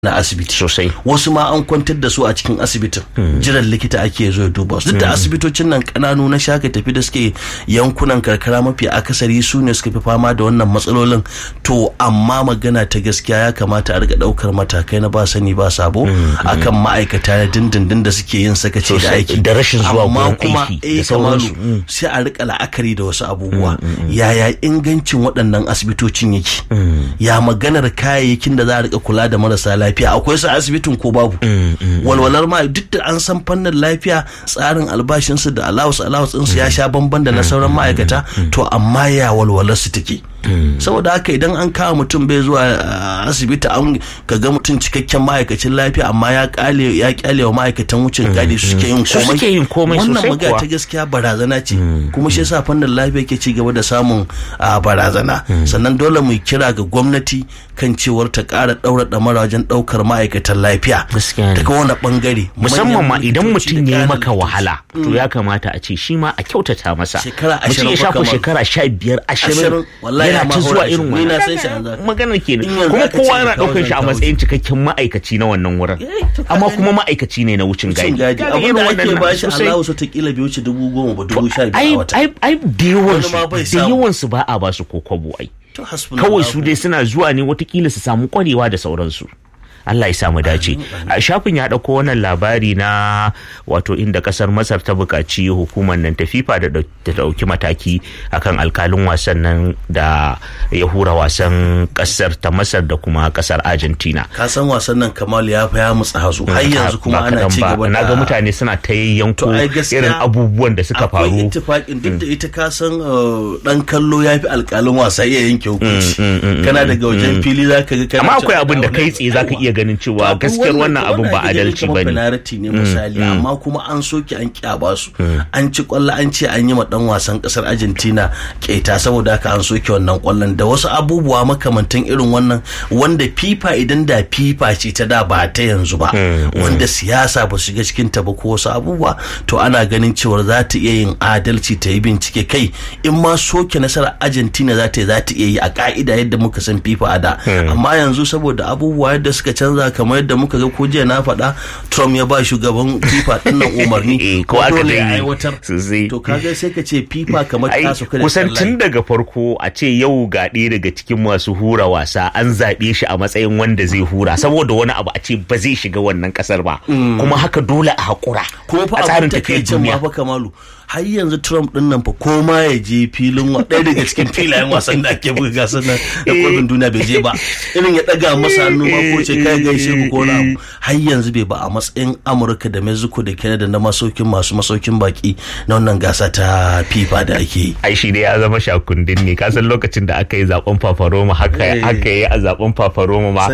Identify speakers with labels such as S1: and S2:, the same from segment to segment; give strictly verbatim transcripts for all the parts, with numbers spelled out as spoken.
S1: na asibiti
S2: sosai,
S1: wasu ma an kwantar da su a cikin asibitin jiran likita ake zo ya duba su. Duk da asibitocin nan kananu na shaka tafi da suke yankunan karkara mafi akasari su ne suka fi fama da wannan matsalolin, to amma magana ta gaskiya ya kamata a riga daukar matakai na ba sani ba sabo akan ma'aikata na dindindin da suke yin sakaci da aiki
S2: da rashin zuwa
S1: amma
S2: gurin
S1: kuma
S2: aiki da
S1: eh
S2: sauransu.
S1: kamalu sai a rika la'akari da wasu abubuwa. Yaya ingancin waɗannan asibitocin yake, ya maganar kayayyakin da za a rika kula da marasa lafiya, akwai su asibitin ko babu, walwalar ma duk da an san fannin lafiya tsarin albashinsu da allowance allowance ɗinsu ya sha bamban da na sauran ma'aikata, to amma ya walwalar su take. Saboda haka idan an kawo mutum bai zuwa asibiti an kaga mutum cikakken ma'aikacin lafiya amma ya kale ya kyale wa ma'aikatan wucin gadi su suke yin komai
S2: suke yin komai sosai
S1: wannan magana
S2: kuwa.
S1: ta gaskiya barazana ce, kuma shi yasa fannin lafiya ke ci gaba da samun barazana. Sannan dole mu kira ga gwamnati kan cewar ta ƙara daura damara wajen daukar ma'aikatan lafiya daga wani bangare,
S2: musamman ma idan mutum ya yi maka wahala to ya kamata a ce shi ma a kyautata masa. Mutum ya shafa shekara sha biyar ashirin yana ta zuwa irin wannan maganar kenan, kuma kowa yana daukar shi a matsayin cikakken ma'aikaci na wannan wurin, amma kuma ma'aikaci ne na wucin gadi.
S1: Abin da ake ba shi Allah su ta kila bai wuce dubu goma ba dubu sha biyar a wata.
S2: ai ai da yawan su da yawan su ba a ba su ko kwabo ai, kawai su dai suna zuwa ne watakila su samu kwarewa da sauransu. Allah ya samu dace. A shafin ya dauko wannan labari na wato inda kasar Masar ta buƙaci hukumar nan ta FIFA da ta dauki mataki akan alkalin wasan nan da ya hura wasan kasar ta Masar da kuma kasar Argentina.
S1: Ka san wasan nan Kamal ya fa ya mutsa hazo har yanzu kuma ana ci gaba da,
S2: naga mutane suna ta yanko irin abubuwan da suka faru.
S1: Akwai ittifaqin duk da ita ka san dan kallo yafi alkalin wasa iya yanke hukunci. Kana daga wajen fili zaka ga kana,
S2: amma akwai abin da kai tsaye zaka iya ganin cewa gaskiyar wannan abun ba adalci bane.
S1: Penalty ne misali, amma kuma an soke an kyaba su, an ci kwallo an ce an yi ma dan wasan kasar Argentina keta saboda haka an soke wannan kwallon da wasu abubuwa makamantan irin wannan, wanda FIFA idan da FIFA ce ta da ba ta yanzu ba, wanda siyasa ba shiga cikin ta ba ko wasu abubuwa, to ana ganin cewa za ta iya yin adalci ta yi bincike kai in ma soke nasarar Argentina za ta za ta iya yi a ka'ida yadda muka san FIFA a da. Amma yanzu saboda abubuwa yadda suka canza kamar yadda muka ga ko jiya na faɗa, Trump ya ba shugaban FIFA din nan umarni
S2: ko aka
S1: dole ya aiwatar, to kaga sai ka ce FIFA kamar ta su kada
S2: kusan tun daga farko a ce yau ga ɗaya daga cikin masu hura wasa an zaɓe shi a matsayin wanda zai hura saboda wani abu a ce ba zai shiga wannan kasar ba, kuma haka dole a haƙura a tsarin tafiyar duniya.
S1: Fa Kamalu har yanzu Trump din nan fa ko ma ya je filin ɗaya daga cikin filayen wasan da ake buga gasar nan da kofin duniya bai je ba, irin ya ɗaga masa hannu ma ko ce kai gaishe ku ko na abu, har yanzu bai ba a matsayin Amurka da Mexico da Canada na masaukin masu masaukin baki na wannan gasa ta FIFA da ake yi.
S2: Ai shi dai ya zama shakundin ne, ka san lokacin da aka yi zaben Paparoma haka aka yi a zaben Paparoma ma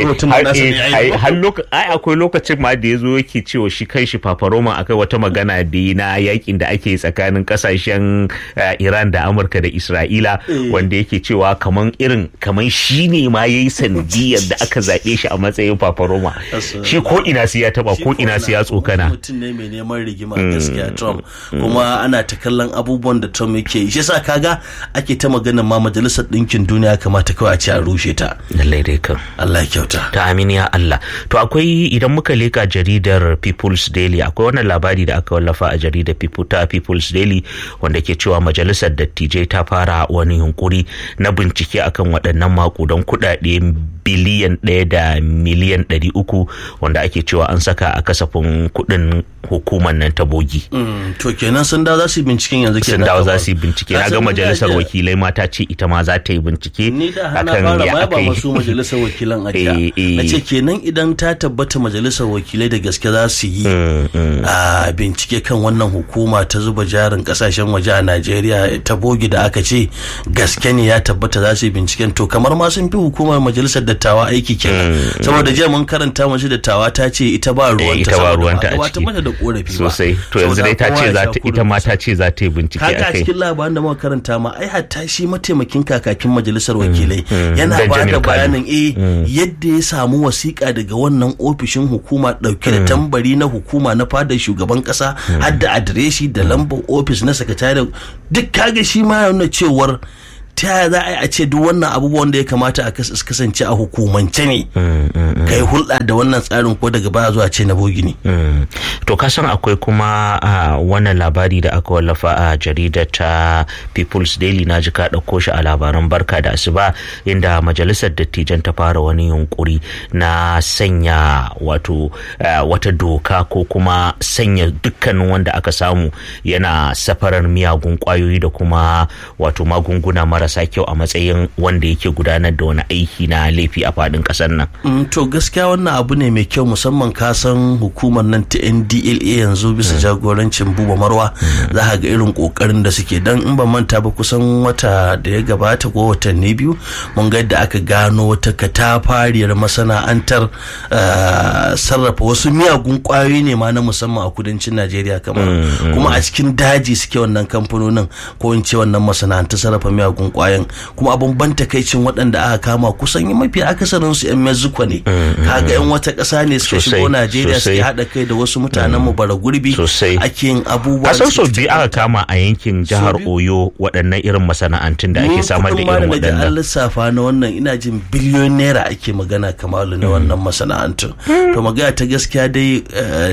S2: har lokacin ai akwai lokacin ma da yazo yake cewa shi kai shi Paparoma akai wata magana da na yakin da ake tsakanin kasashen Iran da Amurka da Isra'ila, wanda yake cewa kaman irin kaman shi ne ma yayi sanadiyar da aka zabe shi a matsayin Paparoma. Shi ko ina sai ya taba ko ina sai ya tsokana.
S1: Mutum ne mai neman rigima gaskiya Trump, kuma ana ta kallon abubuwan da Trump yake yi. Shi yasa kaga ake ta maganar ma Majalisar Dinkin Duniya kamata kawai a ci a rushe ta.
S2: Lallai dai kan.
S1: Allah ya kyauta.
S2: Ta amin ya Allah. To akwai idan muka leka jaridar People's Daily akwai wannan labari da aka wallafa a jaridar People ta People's Daily wanda ke cewa Majalisar Dattijai ta fara wani yunkuri na bincike akan waɗannan makudan kuɗaɗe biliyan ɗaya da miliyan ɗari uku wanda ake cewa an saka a kasafin kuɗin hukumar nan ta bogi.
S1: To kenan sun dawo za su yi binciken yanzu kenan.
S2: Sun dawo za su yi bincike. Na ga majalisar wakilai ma ta ce ita ma za ta yi bincike.
S1: Ni da hana fara ma ba masu majalisar wakilan ajiya. Na ce kenan idan ta tabbata majalisar wakilai da gaske za su yi a bincike kan wannan hukuma ta zuba jarin kasashen waje a Najeriya ta bogi da aka ce gaske ne ya tabbata za su yi binciken, to kamar ma sun fi hukumar majalisar dattawa aiki kenan, saboda jiya mun karanta mace dattawa ta ce ita ba ruwanta
S2: ita ba ruwanta a ciki
S1: mata da korafi ba
S2: sosai. To yanzu dai ta ce za ta ita ma ta ce za ta yi bincike akai.
S1: Kaga cikin labarin da muka karanta ma ai hatta shi mataimakin kakakin majalisar wakilai yana ba da bayanin eh yadda ya samu wasiƙa daga wannan ofishin hukuma dauke da tambari na hukuma na fadar shugaban kasa har da adireshi da lambar ofis na sakatare, duk kaga shi ma yana cewar ta za a yi a ce duk wannan abubuwan da ya kamata a kasance a hukumance ne ka yi hulɗa da wannan tsarin ko daga baya zuwa ce na bogi ne.
S2: To ka san akwai kuma wannan labari da aka wallafa a jaridar ta People's Daily, na ji ka ɗauko shi a labaran barka da asuba, inda majalisar dattijan ta fara wani yunkuri na sanya wato wata doka ko kuma sanya dukkanin wanda aka samu yana safarar miyagun kwayoyi da kuma wato magunguna marasa kyau a matsayin wanda yake gudanar da wani aiki na laifi a fadin kasar nan.
S1: To gaskiya wannan abu ne mai kyau, musamman ka san hukumar nan ta N D L A yanzu bisa jagorancin Buba Marwa za ka ga irin kokarin da suke, dan in ban manta ba kusan wata da ya gabata ko watanni biyu mun ga yadda aka gano wata katafariyar masana'antar sarrafa wasu miyagun kwayoyi ne ma na musamman a kudancin Najeriya kamar kuma a cikin daji suke wannan kamfanonin ko in ce wannan masana'antar sarrafa miyagun kwayan, kuma abun ban takaicin waɗanda aka kama kusan mafi akasarin su yan Mexico ne, kaga yan wata ƙasa ne suka shigo Najeriya suke haɗa kai da wasu mutanen mu bara gurbi ake yin abubuwa.
S2: Kasan so biyu aka kama a yankin jihar Oyo waɗannan irin masana'antun da ake samar da irin waɗannan.
S1: An lissafa na wannan ina jin biliyon naira ake magana Kamalu na wannan masana'antun. To magana ta gaskiya dai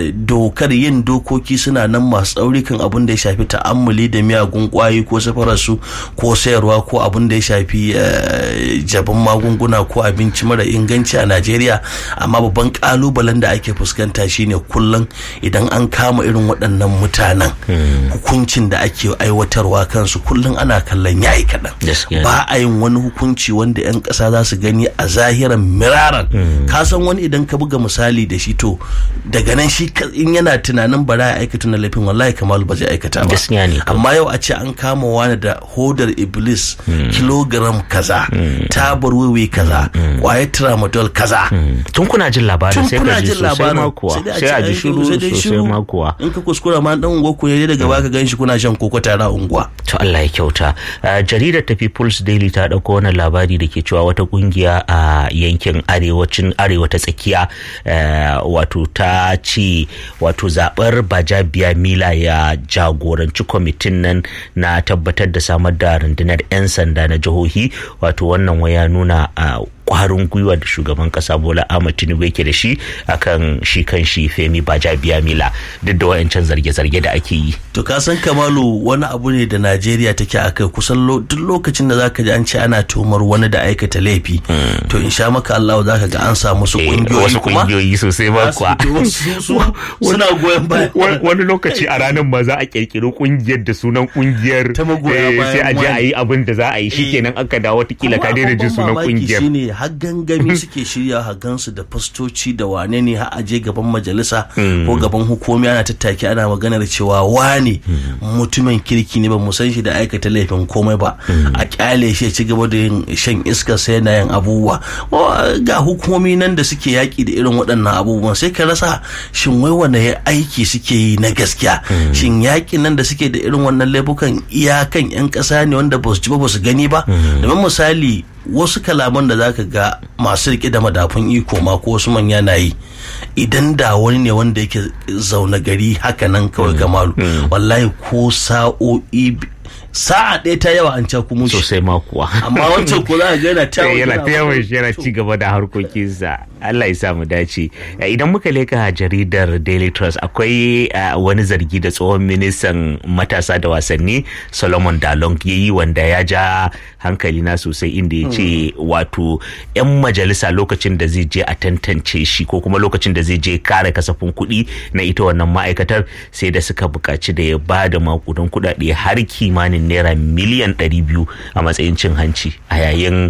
S1: dokar yin dokoki suna nan masu tsauri kan abin da ya shafi ta'ammuli da miyagun kwayoyi ko safarar su ko sayarwa ko abin da ya shafi jabin magunguna ko abinci mara inganci a Najeriya, amma babban kalubalen da ake fuskanta shine kullum idan an kama irin waɗannan mutanen hukuncin da ake aiwatarwa kansu kullum ana kallon yayi kaɗan, ba a yin wani hukunci wanda 'yan ƙasa za su gani a zahiran miraran. Ka san wani idan ka buga misali da shi to daga nan shi in yana tunanin bara ya aikata na laifin wallahi Kamalu ba zai aikata ba, amma yau a ce an kama wani da hodar iblis kilogram kaza, tabar wiwi kaza, kwayar tramadol kaza.
S2: Tun kuna jin labarin sai ka ji sosai ma kuwa, sai a ji shiru sosai ma kuwa.
S1: In ka kuskura ma dan unguwa ku ne daga baka ganshi kuna shan koko tare a unguwa.
S2: To Allah ya kyauta. Jaridar ta People's Daily ta dauko wannan labari da ke cewa wata kungiya a yankin arewacin arewa ta tsakiya wato ta ce wato zabar Bajabiya Mila ya jagoranci kwamitin nan na tabbatar da samar da rundunar 'yan sanda na jihohi. Wato wannan waya nuna kwarin gwiwa da shugaban kasa Bola Ahmed Tinubu yake da shi akan shi kan shi Femi Bajabiya Mila duk da wayancan zarge-zarge da ake yi.
S1: To ka san Kamalu wani abu ne da Najeriya take akai, kusan duk lokacin da zaka ji an ce ana tumar wani da aikata laifi to insha maka Allah zaka ga an samu su kungiyoyi kuma
S2: kungiyoyi sosai ba kuwa
S1: suna goyon baya.
S2: Wani lokaci a ranar ma za a kirkiri kungiyar da sunan kungiyar sai a je a yi abin da za a yi shikenan aka dawo wata kila ka daina jin sunan kungiyar.
S1: Har gangami suke shirya hagansu da fastoci da wane ne har aje gaban majalisa ko gaban hukumi ana tattaki ana maganar cewa wane mutumin kirki ne ba mu san shi da aikata laifin komai ba, a kyale shi ya ci gaba da yin shan iska sai yana yin abubuwa. Ga hukumomi nan da suke yaki da irin waɗannan abubuwan sai ka rasa shin wai wane aiki suke yi na gaskiya, shin yakin nan da suke da irin wannan laifukan iyakan yan ƙasa ne wanda ba su ji ba ba su gani ba. Domin misali wasu kalaman da zaka ga masu rike da madafun iko ma ko wasu manya na yi, idan da wani ne wanda yake zaune gari haka nan kawai Kamalu wallahi ko sa'o'i sa'a ɗaya ta yawa an ca kuma
S2: sosai ma kuwa,
S1: amma wancan ko za ka ga yana ta
S2: yana ta yawan shi yana ci gaba da harkokinsa. Allah ya sa mu dace. Idan muka leka jaridar Daily Trust akwai wani zargi da tsohon ministan matasa da wasanni Solomon Dalong ya yi wanda ya ja hankali na sosai, inda ya ce wato 'yan majalisa lokacin da zai je a tantance shi ko kuma lokacin da zai je kare kasafin kuɗi na ita wannan ma'aikatar sai da suka buƙaci da ya ba da makudan kuɗaɗe har kimanin naira miliyan ɗari biyu a matsayin cin hanci a yayin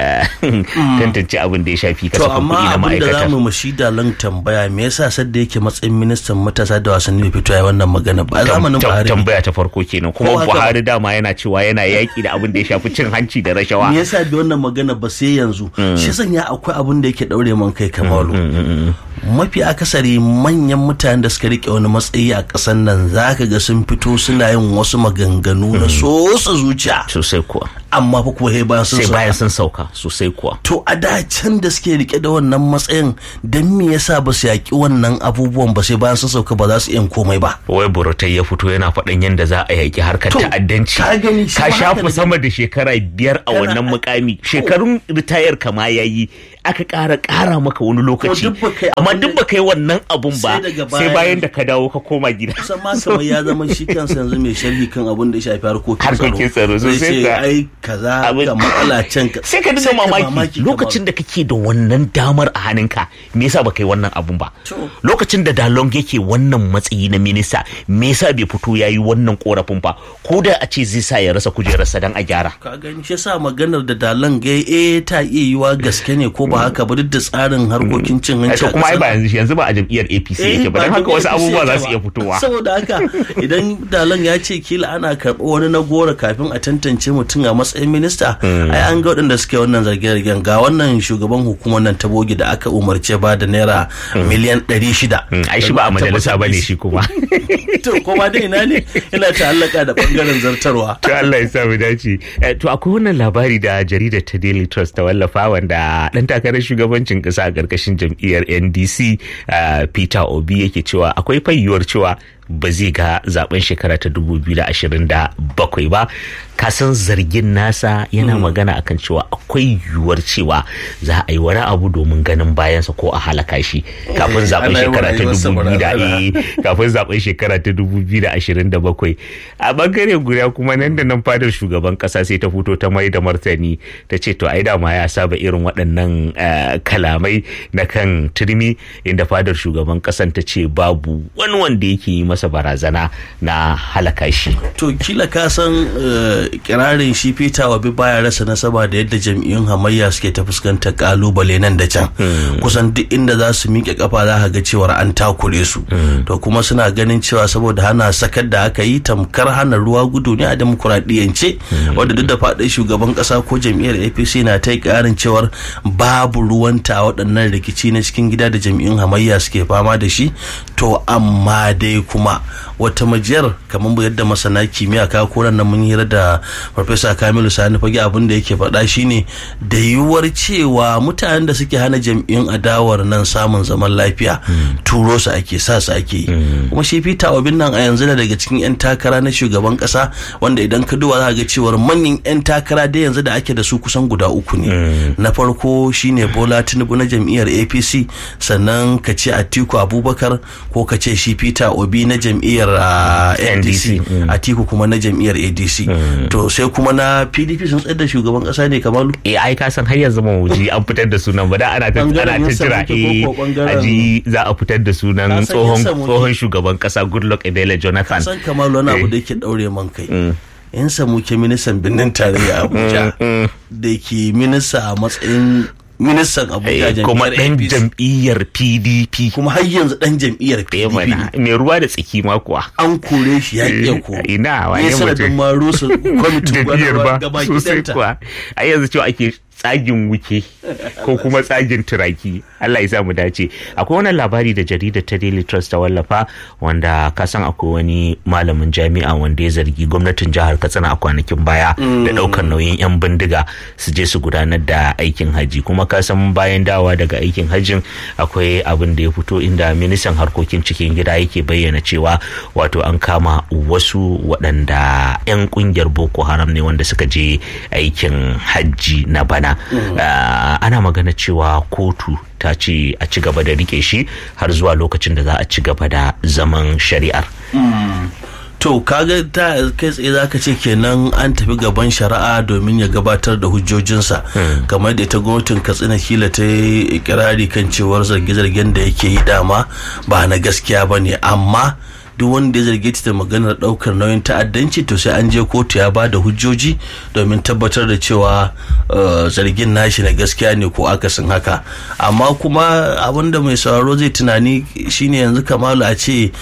S2: tantance abin da ya shafi kasafin kuɗi na ma'aikatar.
S1: Abin da za mu mashi da lan tambaya me yasa sadda yake matsayin ministan matasa da wasanni bai fito ya wannan magana ba a zamanin Buhari.
S2: Tambaya ta farko kenan, kuma Buhari dama yana cewa yana yaki da abin da ya shafi cin hanci da rashawa.
S1: Me yasa bai wannan magana ba sai yanzu? Shi sanya akwai abin da yake daure man kai Kamalu. Mafi akasari manyan mutanen da suka rike wani matsayi a ƙasar nan zaka ga sun fito suna yin wasu maganganu na sosa zuciya
S2: sosai kuwa,
S1: amma fa kuma sai bayan sun
S2: sai bayan sun sauka sosai kuwa.
S1: To a da can da suke rike da wannan matsayin dan me yasa ba su yaki wannan abubuwan ba sai bayan sun sauka ba za su iya komai ba.
S2: Wai Buratai ya fito yana faɗin yadda za a yaki harkar ta'addanci. Ka shafa sama da shekara biyar a wannan mukami, shekarun ritayar kama yayi, aka ƙara ƙara maka wani lokaci amma duk ba kai wannan abun ba sai bayan da ka dawo ka koma gida.
S1: Kusan ma kamar ya zama shi kansa yanzu mai sharhi kan abun da ya shafi
S2: harkokin tsaro
S1: sosai ka ai kaza ga matsala can
S2: sai ka dinga mamaki lokacin da kake da wannan damar a hannunka me yasa ba kai wannan abun ba. Lokacin da Dalong yake wannan matsayi na minista me yasa bai fito yayi wannan korafin ba, ko da a ce zai sa ya rasa kujerarsa dan a gyara.
S1: Ka gani shi yasa maganar da Dalong ga eh ta iya yiwa gaske ne ko ba haka ba, duk da tsarin harkokin cin hanci
S2: a kuma ai ba yanzu yanzu ba a jam'iyyar A P C yake ba, dan haka wasu abubuwa za su iya fitowa.
S1: Saboda haka idan Dalong ya ce kila ana karɓo wani na gora kafin a tantance mutum a matsayin minista, ai an ga waɗanda suke wannan zarge-zargen. Ga wannan shugaban hukumar nan ta bogi da aka umarce ba da naira miliyan ɗari shida.
S2: Ai shi ba a majalisa ba ne shi kuma.
S1: To kuma dai ina ne ina ta'allaka da bangaren zartarwa.
S2: To Allah ya sa mu dace. To akwai wannan labari da jaridar ta Daily Trust ta wallafa wanda dan takarar shugabancin kasa a karkashin jam'iyyar N D C Peter Obi yake cewa akwai fayyuwar cewa ba zai ga zaben shekara ta dubu biyu da ashirin da bakwai ba. Kasan zargin nasa yana magana akan cewa akwai yiwuwar cewa za a yi wani abu domin ganin bayansa ko a halaka shi kafin zaben shekara ta dubu biyu da kafin zaben shekara ta dubu biyu da ashirin da bakwai. A bangare guda kuma nan da nan fadar shugaban kasa sai ta fito ta mai da martani ta ce to ai da ma ya saba irin waɗannan kalamai na kan turmi, inda fadar shugaban kasan ta ce babu wani wanda yake yi masa barazana na halaka shi.
S1: To kila ka san kirarin shi Peter Obi baya rasa nasaba da yadda jam'iyyun hamayya suke ta fuskantar kalubale nan da can. Kusan duk inda za su miƙe kafa za ka ga cewar an takure su. To kuma suna ganin cewa saboda hana sakar da aka yi tamkar hana ruwa gudu ne a demokuraɗiyyance, wanda duk da faɗin shugaban ƙasa ko jam'iyyar A P C na ta yi ƙarin cewar babu ruwanta a waɗannan rikici na cikin gida da jam'iyyun hamayya suke fama da shi. To amma dai kuma wata majiyar kamar yadda masana kimiyya ka koran nan mun hira da Farfesa Kamilu Sani Fage, abin da yake faɗa shine da yiwuwar cewa mutanen da suke hana jam'iyyun adawar nan samun zaman lafiya turo su ake sa su ake yi. Kuma shi Peter Obi nan a yanzu da daga cikin yan takara na shugaban kasa wanda idan ka duba za ga cewar manyan yan takara da yanzu da ake da su kusan guda uku ne. Na farko shine Bola Tinubu na jam'iyyar A P C, sannan ka ce Atiku Abubakar ko ka ce shi Peter Obi na jam'iyyar N D C, Atiku kuma na jam'iyyar A D C. To sai kuma na P D P sun tsayar da shugaban kasa ne Kamalu.
S2: Eh ai ka san har yanzu mawuji an fitar da sunan ba da ana ta ana ta jira eh aji za a fitar da sunan tsohon tsohon shugaban kasa Goodluck Ebele Jonathan.
S1: San Kamalu wani abu da yake daure man kai. Yan samu ke ministan birnin tarayya Abuja da ke minista a matsayin ministan Abuja
S2: kuma dan jam'iyyar P D P
S1: kuma har yanzu dan jam'iyyar P D P
S2: mai ruwa da tsaki ma kuwa
S1: an kore shi ya iya ko
S2: ina wani
S1: mutum ma rusu kwamitin
S2: ba sosai kuwa a yanzu cewa ake tsagin wuke ko kuma tsagin turaki. Allah ya sa mu dace. Akwai wani labari da jaridar ta Daily Trust ta wallafa wanda ka san akwai wani malamin jami'a wanda ya zargi gwamnatin jihar Katsina a kwanakin baya da daukar nauyin yan bindiga su je su gudanar da aikin haji. Kuma ka san bayan dawa daga aikin hajjin akwai abin da ya fito inda ministan harkokin cikin gida yake bayyana cewa wato an kama wasu waɗanda yan kungiyar Boko Haram ne wanda suka je aikin hajji na bana. Mm. Uh, ana magana cewa kotu ta ce a ci gaba da rike shi har zuwa lokacin da za a ci gaba da zaman shari'ar.
S1: Mm. To kaga ta kai tsaye zaka ce kenan an tafi gaban shari'a domin ya gabatar da hujjojinsa. Mm. Kamar da ta gwamnatin Katsina kila ta yi ikirari kan cewar zarge-zargen da yake yi dama ba na gaskiya ba ne, amma duk wanda ya zarge ta da maganar daukar nauyin ta'addanci to sai an je kotu ya bada hujjoji domin tabbatar da cewa zargin nashi na gaskiya ne ko akasin haka. Amma kuma abinda mai sauraro zai tunani shine yanzu Kamalu a ce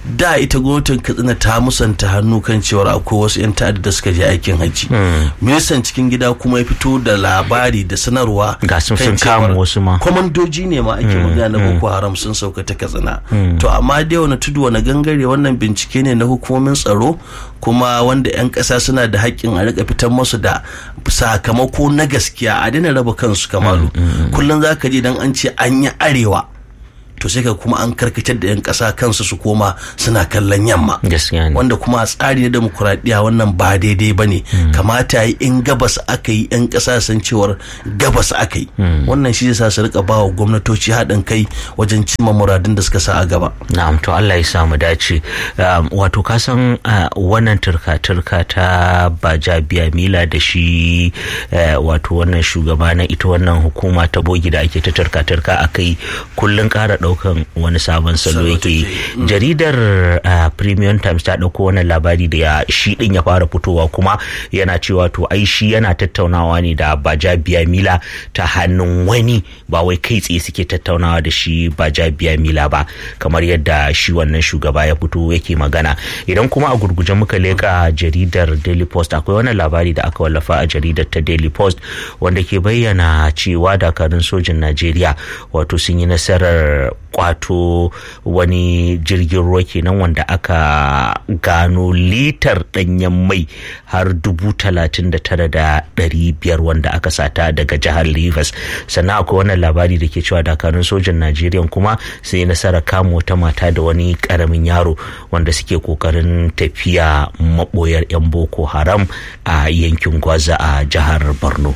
S1: da ita gwamnatin Katsina ta musanta hannu kan cewar akwai wasu 'yan ta'adda da suka je aikin hajji. Ministan cikin gida kuma ya fito da labari da sanarwa
S2: ga sun kama wasu ma
S1: kwamandoji ne ma ake magana na Boko Haram sun sauka ta Katsina. To amma dai wani tudu wani gangare, wannan bincike ne na hukumomin tsaro kuma wanda 'yan ƙasa suna da haƙƙin a rika fitar musu da sakamako na gaskiya, a daina raba kansu Kamalu. Kullum za ka ji dan an ce an yi arewa to sai ka kuma an karkatar da 'yan ƙasa kansu su koma suna kallon yamma, wanda kuma a tsari na demokuraɗiyya wannan ba daidai ba ne. Kamata yi in gabas aka yi 'yan ƙasa san cewar gabas aka yi. Wannan shi yasa su rika bawa gwamnatoci haɗin kai wajen cimma muradun da suka sa a gaba.
S2: Na'am, to Allah ya samu dace. Wato ka san wannan turka-turka ta Gbajabiamila da shi wato wannan shugaba na ita wannan hukuma ta bogi da ake ta turka-turka aka yi kullum ƙara daukan wani sabon salo yake. Jaridar uh, Premium Times ta dauko wannan labari da ya shi din ya fara fitowa kuma yana cewa to ai shi yana tattaunawa ne da Gbajabiamila ta hannun wani, ba wai kai tsaye suke tattaunawa da shi Gbajabiamila ba kamar yadda shi wannan shugaba ya fito yake magana. Idan kuma a gurguje muka leka jaridar Daily Post, akwai wannan labari da aka wallafa a jaridar ta Daily Post wanda ke bayyana cewa dakarun sojin Najeriya wato sun yi nasarar kwato wani jirgin ruwa kenan wanda aka gano litar danyen mai har dubu talatin da tara da ɗari biyar wanda aka sata daga jihar Rivers. Sannan akwai wannan labari da ke cewa dakarun sojan Najeriya kuma sai nasara kamo wata mata da wani karamin yaro wanda suke kokarin tafiya maboyar 'yan Boko Haram a yankin Gwaza a jihar Borno.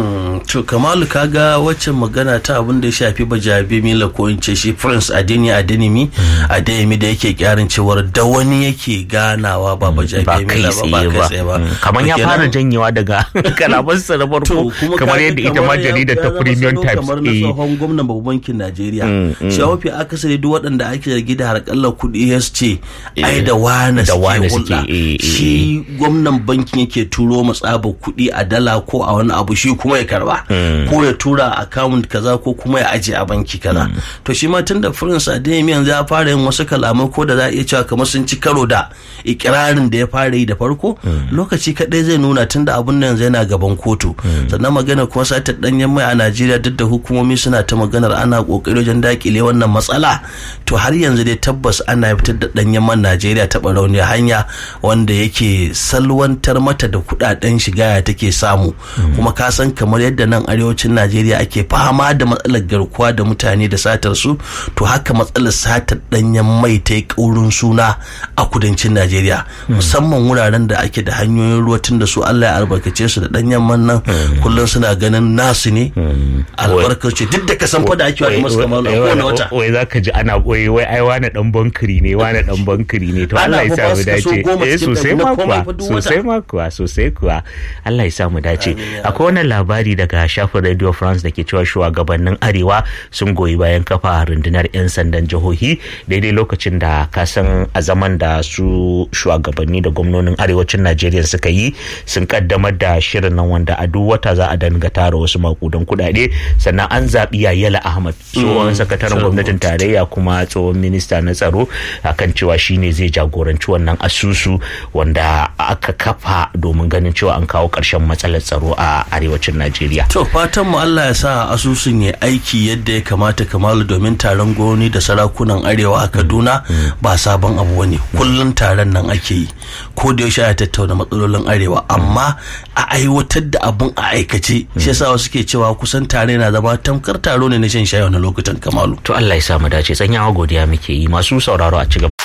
S1: To Kamalu, kaga wacce magana ta abin da ya shafi Gbajabiamila ko in ce shi Prince Adeni Adenimi Adeyemi da yake kyarin cewar da wani yake ganawa ba Gbajabiamila ba ba kai tsaye ba,
S2: kamar ya fara janyewa daga kalamansa na farko kamar yadda ita ma jaridar ta Premium Times
S1: kamar na tsohon gwamnan babban bankin Najeriya. Shi mafi akasari duk waɗanda ake zargi da harƙallar kuɗi ya ce ai da wani suke hulɗa, shi gwamnan bankin yake turo matsabar kuɗi a dala ko a wani abu shi kuma ya karba ko ya tura account kaza ko kuma ya aje a banki kaza. To shi ma tunda Prince Adeyemi yanzu ya fara yin wasu kalamai ko da za a iya cewa kamar sun ci karo da ikirarin da ya fara yi da farko, lokaci kadai zai nuna tunda abun nan yana gaban kotu. Sannan magana kuma sata danyen mai a Najeriya, duk da hukumomi suna ta maganar ana kokari wajen dakile wannan matsala, to har yanzu dai tabbas ana fitar da danyen man Najeriya ta barauniya hanya wanda yake salwantar mata da kudaden shiga ya take samu. Kuma ka san kamar yadda nan arewacin Najeriya ake fama da matsalar garkuwa da mutane da satar su, to haka matsalar satar danyen mai ta yi kaurin suna a kudancin Najeriya, musamman wuraren da ake da hanyoyin ruwa tun da su Allah ya albarkace su da danyen man nan kullum suna ganin nasu ne albarkace, duk da kasan fa da ake wa masu kamar kowane wata.
S2: Wai zaka ji ana wai wai ai wani dan bankiri ne wani dan bankiri ne, to Allah ya sa mu dace. Eh sosai ma kuwa sosai ma kuwa sosai kuwa Allah ya sa mu dace. Akwai wannan labari daga shafin Radio France da ke cewa shugabannin Arewa sun goyi bayan kafa rundunar 'yan sandan jihohi daidai lokacin da kasan a zaman da su shugabanni da gwamnonin arewacin Najeriya suka yi sun kaddamar da shirin nan wanda a duk wata za a danga tara wasu makudan kudade. Sannan an zaɓi Yayela Ahmad tsohon sakataren gwamnatin tarayya kuma tsohon minista na tsaro akan cewa shine zai jagoranci wannan asusu wanda aka kafa domin ganin cewa an kawo ƙarshen matsalar tsaro a arewacin Najeriya.
S1: To fatan mu Allah ya sa asusun ya aiki yadda ya kamata Kamalu, domin taron gwamnati da sarakunan arewa a Kaduna ba sabon abu bane, kullun taron nan ake yi ko da yaushe a tattauna matsalolin arewa, amma a aiwatar da abun a aikace. Shi yasa wasu ke cewa kusan tare na zama tamkar taro ne na shan shayi na lokutan Kamalu.
S2: To Allah ya sa mu dace, tsanyawa godiya muke yi masu sauraro a cigaba.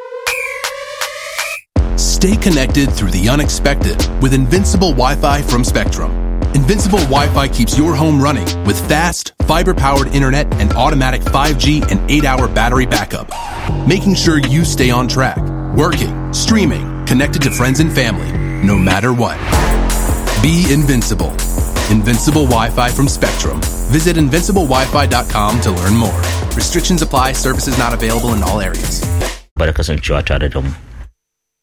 S3: Stay connected through the unexpected with Invincible Wi-Fi from Spectrum. Invincible Wi-Fi keeps your home running with fast, fiber-powered internet and automatic five G and eight hour battery backup, making sure you stay on track, working, streaming, connected to friends and family, no matter what. Be invincible. Invincible Wi-Fi from Spectrum. Visit invincible wi fi dot com to learn more. Restrictions apply. Services not available in all areas.
S2: Barka kasancewa tare da mu.